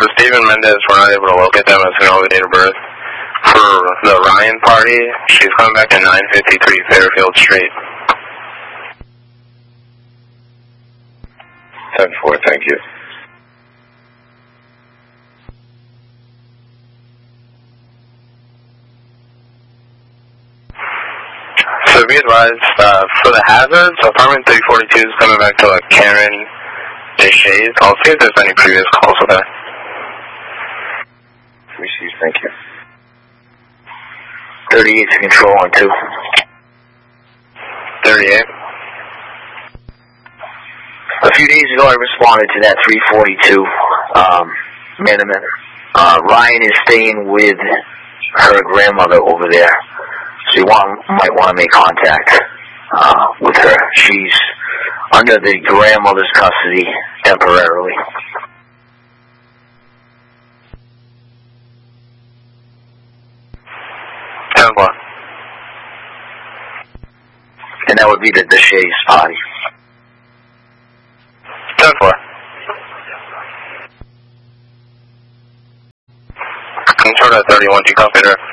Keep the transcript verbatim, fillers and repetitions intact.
for Steven Mendez, we're not able to locate them as we know the date of birth. For the Ryan party, she's coming back at nine fifty-three Fairfield Street. ten four, thank you. So be advised, uh, for the hazards, apartment three forty-two is coming back to like Karen Deshays. I'll see if there's any previous calls with that. Received, thank you. thirty-eight to control on two. thirty-eight. A few days ago I responded to that three forty-two um, Miniman. Uh, Ryan is staying with her grandmother over there. So you want, might want to make contact uh, with her. She's under the grandmother's custody temporarily. ten four. And that would be the Deshays party. ten four. Control at thirty-one, do you copy there?